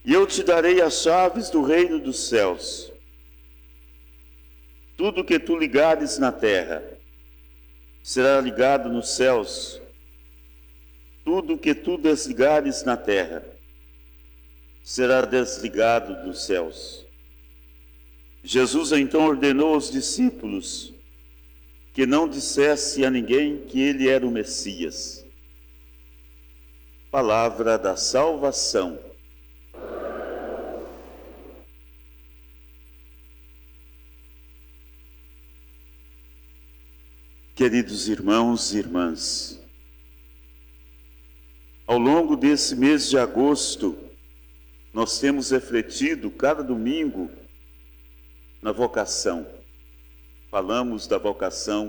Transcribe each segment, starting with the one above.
E eu te darei as chaves do reino dos céus. Tudo que tu ligares na terra será ligado nos céus. Tudo que tu desligares na terra será desligado dos céus. Jesus então ordenou aos discípulos que não dissesse a ninguém que ele era o Messias. Palavra da salvação. Queridos irmãos e irmãs, ao longo desse mês de agosto, nós temos refletido cada domingo na vocação. Falamos da vocação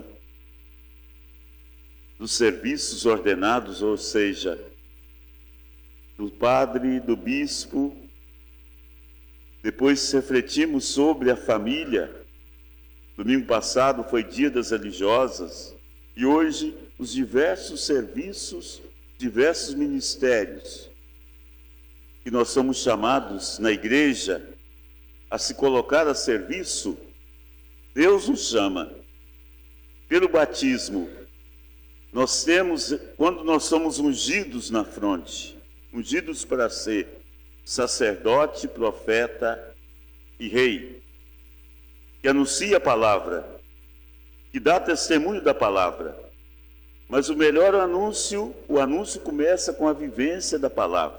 dos serviços ordenados, ou seja, do padre, do bispo. Depois refletimos sobre a família. Domingo passado foi Dia das Religiosas e hoje os diversos serviços, diversos ministérios que nós somos chamados na igreja a se colocar a serviço. Deus nos chama. Pelo batismo, nós temos, quando nós somos ungidos na fronte, ungidos para ser sacerdote, profeta e rei, que anuncia a palavra, que dá testemunho da palavra. Mas o melhor anúncio, o anúncio começa com a vivência da palavra.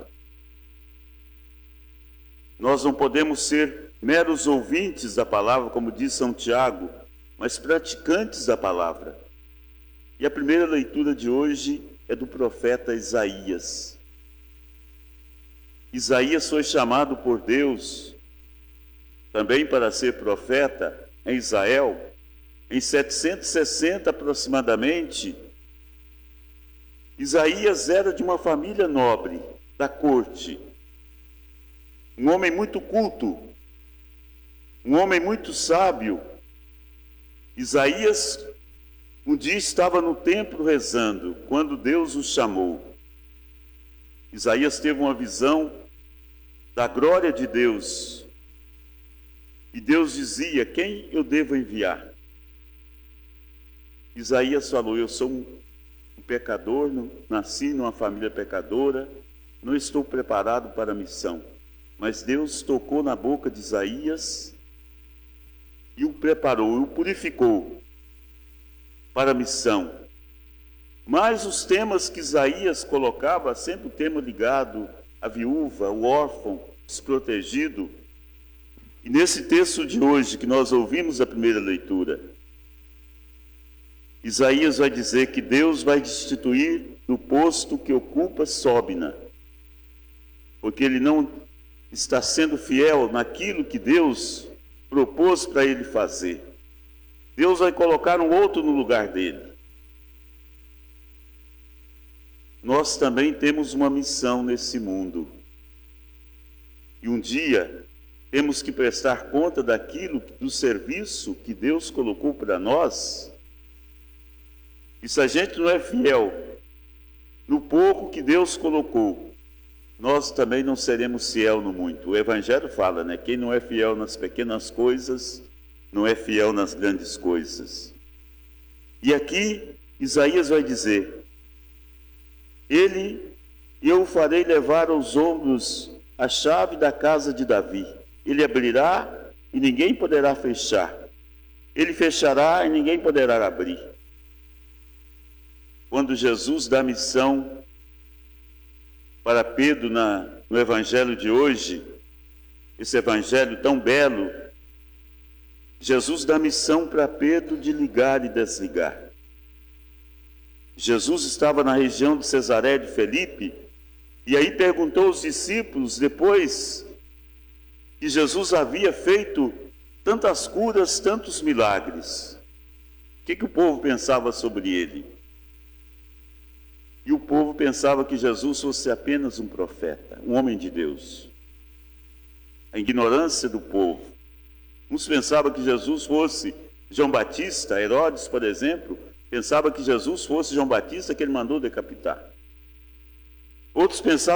Nós não podemos ser meros ouvintes da palavra, como diz São Tiago, mas praticantes da palavra. E a primeira leitura de hoje é do profeta Isaías. Isaías foi chamado por Deus também para ser profeta em Israel, em 760 aproximadamente. Isaías era de uma família nobre, da corte, um homem muito culto, um homem muito sábio. Isaías um dia estava no templo rezando, quando Deus o chamou. Isaías teve uma visão da glória de Deus. E Deus dizia: quem eu devo enviar? Isaías falou: eu sou um pecador, nasci numa família pecadora, não estou preparado para a missão. Mas Deus tocou na boca de Isaías e o preparou, o purificou para a missão. Mas os temas que Isaías colocava, sempre o tema ligado à viúva, ao órfão, desprotegido. E nesse texto de hoje, que nós ouvimos a primeira leitura, Isaías vai dizer que Deus vai destituir do posto que ocupa Sóbina, porque ele não está sendo fiel naquilo que Deus propôs para ele fazer. Deus vai colocar um outro no lugar dele. Nós também temos uma missão nesse mundo. E um dia temos que prestar conta daquilo, do serviço que Deus colocou para nós. E se a gente não é fiel no pouco que Deus colocou, nós também não seremos fiel no muito. O Evangelho fala, né? Quem não é fiel nas pequenas coisas, não é fiel nas grandes coisas. E aqui Isaías vai dizer: eu o farei levar aos ombros a chave da casa de Davi. Ele abrirá e ninguém poderá fechar. Ele fechará e ninguém poderá abrir. Quando Jesus dá missão para Pedro no Evangelho de hoje, esse Evangelho tão belo, Jesus dá missão para Pedro de ligar e desligar. Jesus estava na região de Cesareia de Filipe, e aí perguntou aos discípulos, depois que Jesus havia feito tantas curas, tantos milagres, o que o povo pensava sobre ele? E o povo pensava que Jesus fosse apenas um profeta, um homem de Deus. A ignorância do povo. Uns pensavam que Jesus fosse João Batista. Herodes, por exemplo, pensava que Jesus fosse João Batista, que ele mandou decapitar. Outros pensavam